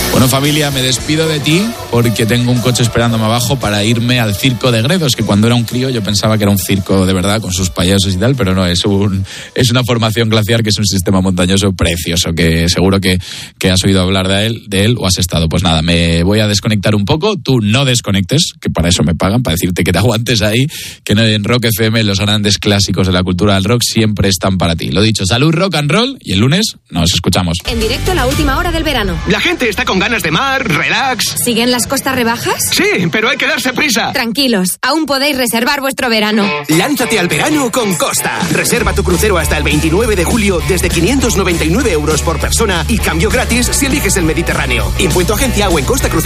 Bueno, familia, me despido de ti porque tengo un coche esperándome abajo para irme al Circo de Gredos, que cuando era un crío yo pensaba que era un circo de verdad con sus payasos y tal, pero no, es una formación glaciar que es un sistema montañoso precioso, que seguro que has oído hablar de él o has estado. Pues nada, me voy a desconectar un poco, tú no desconectes, que para eso me pagan, para decirte que te aguantes ahí, que en Rock FM los grandes clásicos de la cultura del rock siempre están para ti. Lo dicho, salud, rock and roll, y el lunes nos escuchamos. En directo, la última hora del verano. La gente está con ganas de mar, relax. ¿Siguen las costas rebajas? Sí, pero hay que darse prisa. Tranquilos, aún podéis reservar vuestro verano. Lánzate al verano con Costa. Reserva tu crucero hasta el 29 de julio desde 599 € por persona y cambio gratis si eliges el Mediterráneo. Impuesto agencia o en Costa Cruceros.